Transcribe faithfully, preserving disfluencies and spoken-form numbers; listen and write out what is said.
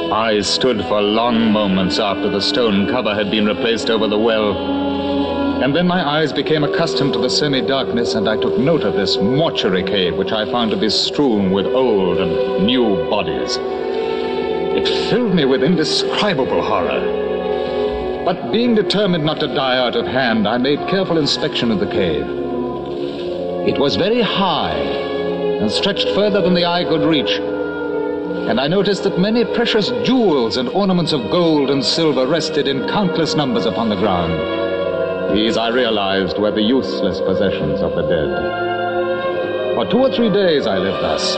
I stood for long moments after the stone cover had been replaced over the well. And then my eyes became accustomed to the semi-darkness, and I took note of this mortuary cave, which I found to be strewn with old and new bodies. It filled me with indescribable horror. But being determined not to die out of hand, I made careful inspection of the cave. It was very high and stretched further than the eye could reach. And I noticed that many precious jewels and ornaments of gold and silver rested in countless numbers upon the ground. These, I realized, were the useless possessions of the dead. For two or three days I lived thus,